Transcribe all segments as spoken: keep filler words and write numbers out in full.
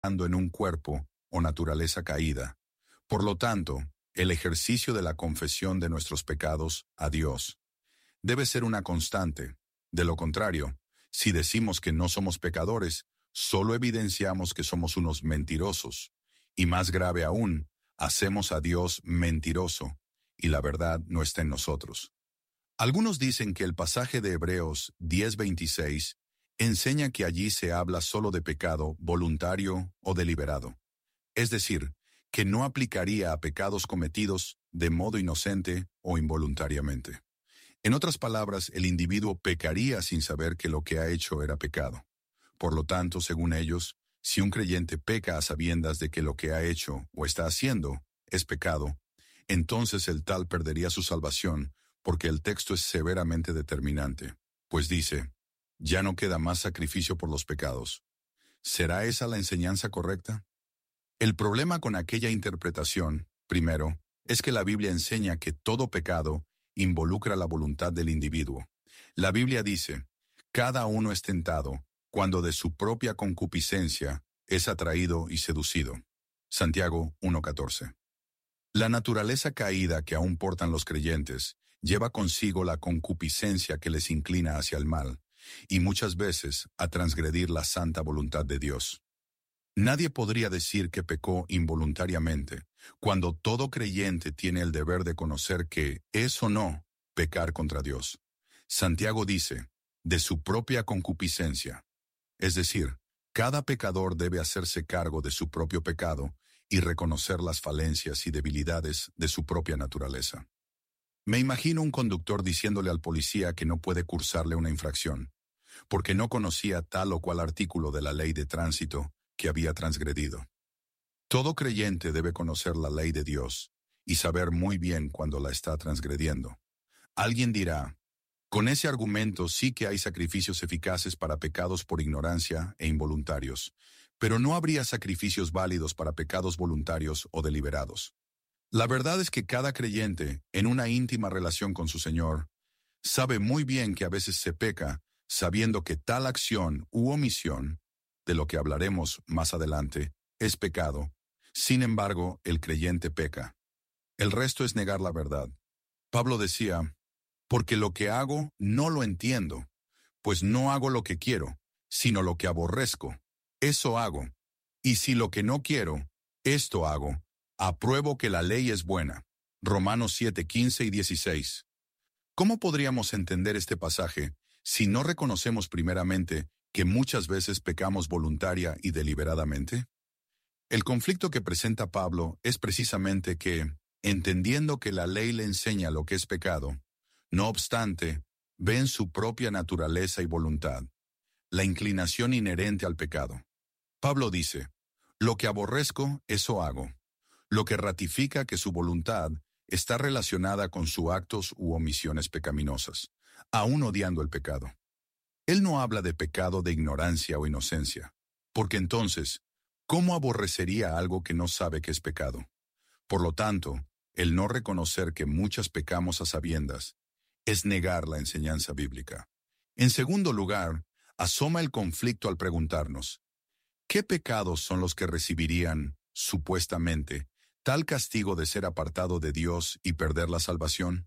en un cuerpo o naturaleza caída. Por lo tanto, el ejercicio de la confesión de nuestros pecados a Dios debe ser una constante. De lo contrario, si decimos que no somos pecadores, solo evidenciamos que somos unos mentirosos. Y más grave aún, hacemos a Dios mentiroso, y la verdad no está en nosotros. Algunos dicen que el pasaje de Hebreos diez veintiséis enseña que allí se habla solo de pecado voluntario o deliberado. Es decir, que no aplicaría a pecados cometidos de modo inocente o involuntariamente. En otras palabras, el individuo pecaría sin saber que lo que ha hecho era pecado. Por lo tanto, según ellos, si un creyente peca a sabiendas de que lo que ha hecho o está haciendo es pecado, entonces el tal perdería su salvación, porque el texto es severamente determinante, pues dice, ya no queda más sacrificio por los pecados. ¿Será esa la enseñanza correcta? El problema con aquella interpretación, primero, es que la Biblia enseña que todo pecado involucra la voluntad del individuo. La Biblia dice, cada uno es tentado cuando de su propia concupiscencia es atraído y seducido. Santiago uno catorce. La naturaleza caída que aún portan los creyentes lleva consigo la concupiscencia que les inclina hacia el mal, y muchas veces a transgredir la santa voluntad de Dios. Nadie podría decir que pecó involuntariamente, cuando todo creyente tiene el deber de conocer que es o no pecar contra Dios. Santiago dice, de su propia concupiscencia. Es decir, cada pecador debe hacerse cargo de su propio pecado y reconocer las falencias y debilidades de su propia naturaleza. Me imagino un conductor diciéndole al policía que no puede cursarle una infracción, porque no conocía tal o cual artículo de la ley de tránsito que había transgredido. Todo creyente debe conocer la ley de Dios y saber muy bien cuando la está transgrediendo. Alguien dirá, con ese argumento sí que hay sacrificios eficaces para pecados por ignorancia e involuntarios, pero no habría sacrificios válidos para pecados voluntarios o deliberados. La verdad es que cada creyente, en una íntima relación con su Señor, sabe muy bien que a veces se peca, sabiendo que tal acción u omisión, de lo que hablaremos más adelante, es pecado. Sin embargo, el creyente peca. El resto es negar la verdad. Pablo decía, porque lo que hago no lo entiendo, pues no hago lo que quiero, sino lo que aborrezco. Eso hago. Y si lo que no quiero, esto hago, apruebo que la ley es buena. Romanos siete, quince y dieciséis. ¿Cómo podríamos entender este pasaje si no reconocemos primeramente que muchas veces pecamos voluntaria y deliberadamente? El conflicto que presenta Pablo es precisamente que, entendiendo que la ley le enseña lo que es pecado, no obstante, ve en su propia naturaleza y voluntad la inclinación inherente al pecado. Pablo dice, lo que aborrezco, eso hago, lo que ratifica que su voluntad está relacionada con sus actos u omisiones pecaminosas, aún odiando el pecado. Él no habla de pecado de ignorancia o inocencia, porque entonces, ¿cómo aborrecería algo que no sabe que es pecado? Por lo tanto, el no reconocer que muchas pecamos a sabiendas es negar la enseñanza bíblica. En segundo lugar, asoma el conflicto al preguntarnos, ¿qué pecados son los que recibirían, supuestamente, tal castigo de ser apartado de Dios y perder la salvación?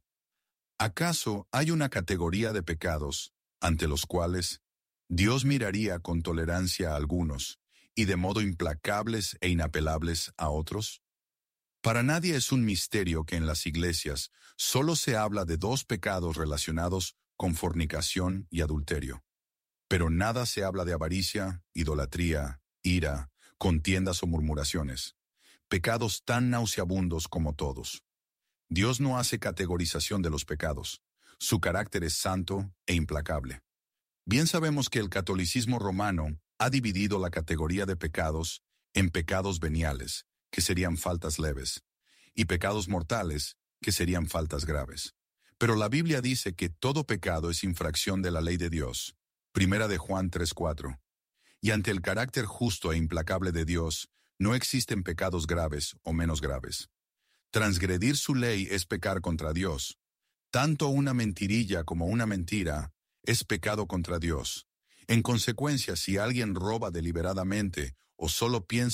¿Acaso hay una categoría de pecados ante los cuales Dios miraría con tolerancia a algunos y de modo implacables e inapelables a otros? Para nadie es un misterio que en las iglesias solo se habla de dos pecados relacionados con fornicación y adulterio. Pero nada se habla de avaricia, idolatría, ira, contiendas o murmuraciones. Pecados tan nauseabundos como todos. Dios no hace categorización de los pecados. Su carácter es santo e implacable. Bien sabemos que el catolicismo romano ha dividido la categoría de pecados en pecados veniales, que serían faltas leves, y pecados mortales, que serían faltas graves. Pero la Biblia dice que todo pecado es infracción de la ley de Dios. Primera de Juan tres cuatro. Y ante el carácter justo e implacable de Dios, no existen pecados graves o menos graves. Transgredir su ley es pecar contra Dios. Tanto una mentirilla como una mentira es pecado contra Dios. En consecuencia, si alguien roba deliberadamente o solo piensa